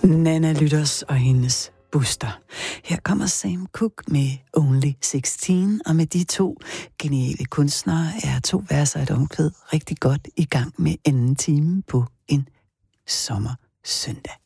Nana Lytters og hendes Buster. Her kommer Sam Cooke med Only 16, og med de to geniale kunstnere er to verser et omkvæd rigtig godt i gang med anden time på en sommersøndag.